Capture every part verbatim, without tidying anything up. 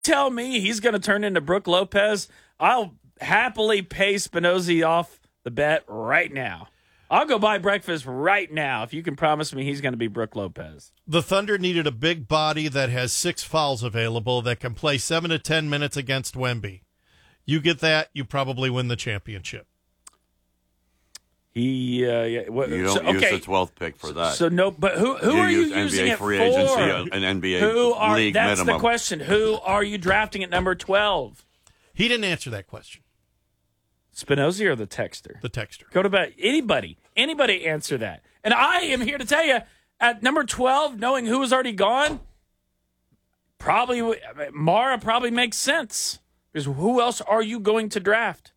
tell me he's going to turn into Brooke Lopez, I'll happily pay Spinozzi off the bet right now. I'll go buy breakfast right now if you can promise me he's going to be Brooke Lopez. The Thunder needed a big body that has six fouls available that can play seven to ten minutes against Wemby. You get that, you probably win the championship. He, uh, yeah, what, you don't so, okay. use the twelfth pick for that. So no, but who who you are you use using N B A it free for? agency, an N B A who are, league that's minimum. the question. Who are you drafting at number twelve? He didn't answer that question. Spinozzi or the texter? The texter. Go to bed. Anybody, anybody answer that. And I am here to tell you, at number twelve, knowing who is already gone, probably Mara probably makes sense. Because who else are you going to draft?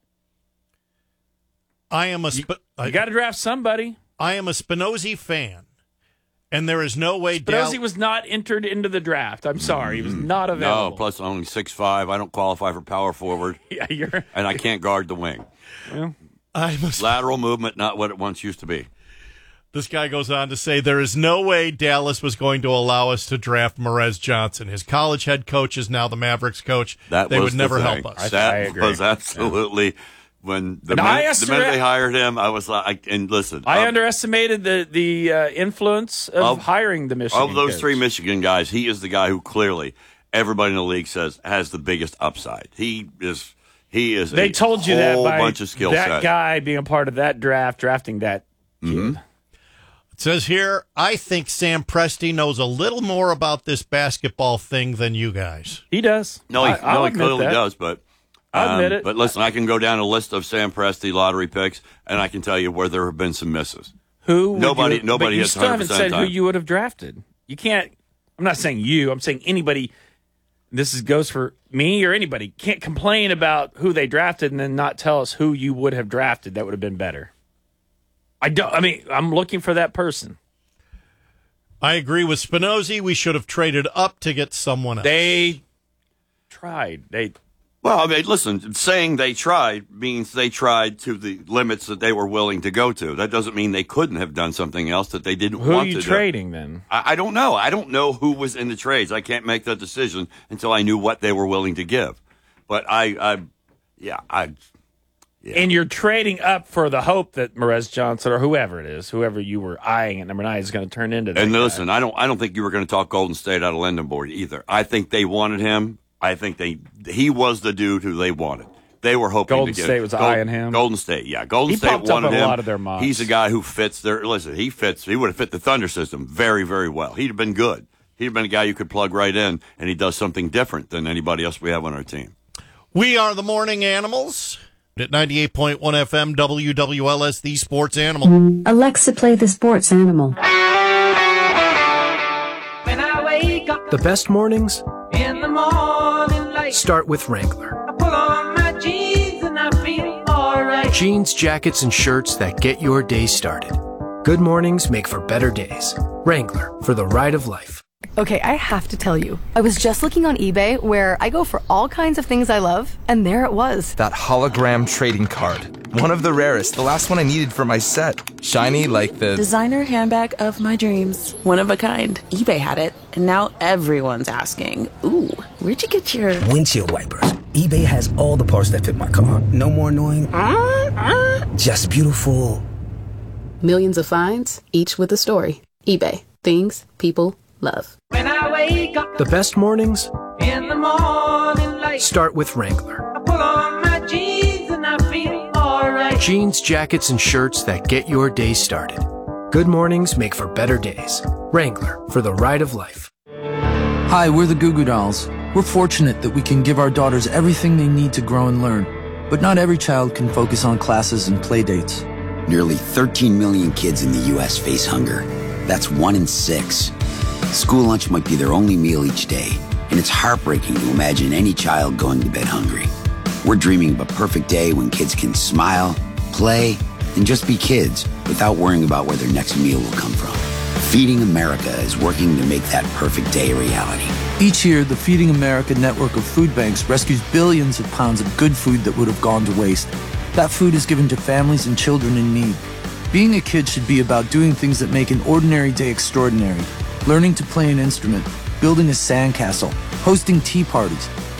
I am a. Sp- you you got to draft somebody. I am a Spinozzi fan, and there is no way. Spinozzi Dal- was not entered into the draft. I'm sorry, he was not available. No, plus only six five. I don't qualify for power forward. Yeah, you're. And I can't guard the wing. Well, I'm a sp- Lateral movement, not what it once used to be. This guy goes on to say there is no way Dallas was going to allow us to draft Merez Johnson. His college head coach is now the Mavericks coach. That they was would never the help thing. us. That I agree. was absolutely. Yeah. When the And minute, the minute I they hired him, I was like, and listen. I um, underestimated the the uh, influence of, Of- hiring the Michigan Of those coach. three Michigan guys, he is the guy who clearly everybody in the league says has the biggest upside. He is. He is. They a told you that whole by bunch of skill that set. guy being a part of that draft, drafting that kid. Mm-hmm. It says here, I think Sam Presti knows a little more about this basketball thing than you guys. He does. No, he, I, I'll no, he admit clearly that. does, but. I'll admit um, it. But listen, I can go down a list of Sam Presti lottery picks, and I can tell you where there have been some misses. Who would Nobody- you, nobody but you hits still haven't one hundred percent said who time. you would have drafted. You can't. I'm not saying you. I'm saying anybody. This is, goes for me or anybody. Can't complain about who they drafted and then not tell us who you would have drafted. That would have been better. I don't. I mean, I'm looking for that person. I agree with Spinozzi. We should have traded up to get someone else. They tried. They. Well, I mean, listen, saying they tried means they tried to the limits that they were willing to go to. That doesn't mean they couldn't have done something else that they didn't Who want are you to trading do. then? I, I don't know. I don't know who was in the trades. I can't make that decision until I knew what they were willing to give. But I, I yeah, I. Yeah. And you're trading up for the hope that Merez Johnson or whoever it is, whoever you were eyeing at number nine, is going to turn into that And guy. listen, I don't, I don't think you were going to talk Golden State out of Lindenborg either. I think they wanted him. I think they he was the dude who they wanted. They were hoping Golden to get State was Gold, eyeing him? Golden State, yeah. Golden He State popped up wanted in a him. lot of their mocks. He's a guy who fits their listen, he fits he would have fit the Thunder system very, very well. He'd have been good. He'd have been a guy you could plug right in, and he does something different than anybody else we have on our team. We are the Morning Animals at ninety-eight point one F M W W L S, the Sports Animal. Alexa, play the Sports Animal. When I wake up The best mornings in the morning light, start with Wrangler. I pull on my jeans and I feel alright. Jeans, jackets, and shirts that get your day started. Good mornings make for better days. Wrangler, for the ride of life. Okay, I have to tell you, I was just looking on eBay where I go for all kinds of things I love, and there it was. That hologram trading card. One of the rarest, the last one I needed for my set. Shiny like the... Designer handbag of my dreams. One of a kind. eBay had it, and now everyone's asking, ooh, where'd you get your... Windshield wipers. eBay has all the parts that fit my car. No more annoying. Just beautiful. Millions of finds, each with a story. eBay. Things people love. When I wake up The best mornings in the morning light, start with Wrangler. I pull on my jeans and I feel alright. Jeans, jackets, and shirts that get your day started. Good mornings make for better days. Wrangler, for the ride of life. Hi, we're the Goo Goo Dolls. We're fortunate that we can give our daughters everything they need to grow and learn. But not every child can focus on classes and play dates. Nearly thirteen million kids in the U S face hunger. That's one in six. School lunch might be their only meal each day, and it's heartbreaking to imagine any child going to bed hungry. We're dreaming of a perfect day when kids can smile, play, and just be kids without worrying about where their next meal will come from. Feeding America is working to make that perfect day a reality. Each year, the Feeding America network of food banks rescues billions of pounds of good food that would have gone to waste. That food is given to families and children in need. Being a kid should be about doing things that make an ordinary day extraordinary. Learning to play an instrument, building a sandcastle, hosting tea parties,